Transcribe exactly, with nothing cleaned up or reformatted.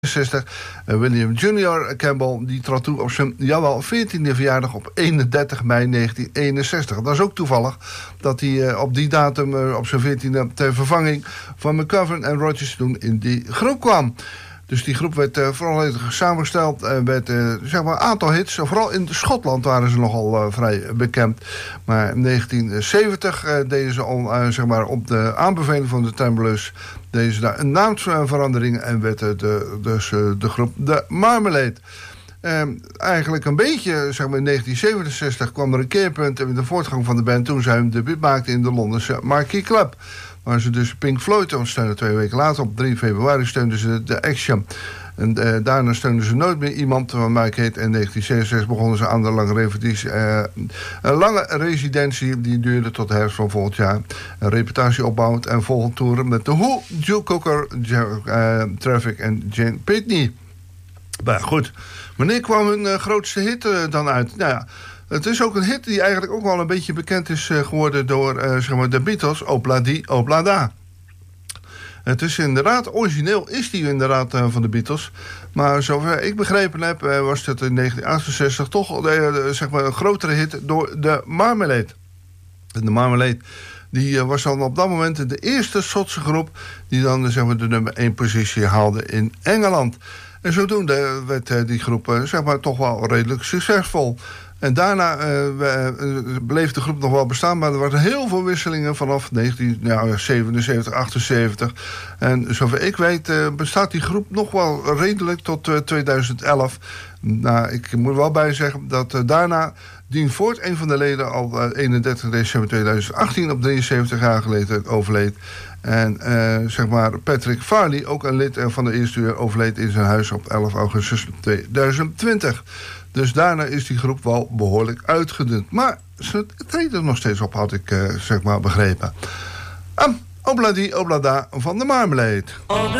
En William junior Campbell die trad toe op zijn jawel veertiende verjaardag op eenendertig mei negentien eenenzestig. Dat is ook toevallig dat hij uh, op die datum uh, op zijn veertiende ter vervanging van McGovern en Rodgers toen in die groep kwam. Dus die groep werd uh, vooral samengesteld en werd uh, zeg maar een aantal hits. Vooral in Schotland waren ze nogal uh, vrij bekend. Maar in negentien zeventig uh, deden ze al, uh, zeg maar op de aanbeveling van de Tremblers deden ze daar een naamsverandering en werd uh, de, dus uh, de groep de Marmalade. Uh, eigenlijk een beetje, zeg maar in negentien zevenenzestig kwam er een keerpunt in de voortgang van de band toen zij hun debuut maakten in de Londense Marquee Club. Waar ze dus Pink Floyd steunden. Twee weken later, op drie februari, steunden ze de Action. En uh, daarna steunden ze nooit meer iemand van Mike Heet. In negentien zevenenzestig begonnen ze aan de lange residentie. Uh, een lange residentie, die duurde tot de herfst van volgend jaar. Een reputatie opbouwend en volgend toeren met de Who, Joe Cocker, uh, Traffic en Jane Pitney. Maar goed, wanneer kwam hun uh, grootste hit uh, dan uit? Nou ja, het is ook een hit die eigenlijk ook wel een beetje bekend is uh, geworden door uh, zeg maar de Beatles, Opla Di, Opla Da. Het is inderdaad, origineel is die inderdaad uh, van de Beatles. Maar zover ik begrepen heb, uh, was het in negentien achtenzestig toch uh, zeg maar een grotere hit door de Marmalade. En de Marmalade die uh, was dan op dat moment de eerste Schotse groep die dan uh, zeg maar, de nummer één positie haalde in Engeland. En zodoende werd uh, die groep uh, zeg maar, toch wel redelijk succesvol. En daarna uh, we, uh, bleef de groep nog wel bestaan, maar er waren heel veel wisselingen vanaf negentien zevenenzeventig, achtenzeventig. En zover ik weet uh, bestaat die groep nog wel redelijk tot uh, tweeduizend elf. Nou, ik moet wel bij zeggen dat uh, daarna Dean Ford, een van de leden, al uh, eenendertig december tweeduizend achttien op drieënzeventig jaar geleden overleed. En uh, zeg maar Patrick Farley, ook een lid uh, van de eerste uur, overleed in zijn huis op elf augustus tweeduizend twintig. Dus daarna is die groep wel behoorlijk uitgedund. Maar ze treden er nog steeds op, had ik uh, zeg maar begrepen. Um, Obladi Oblada van de Marmalade.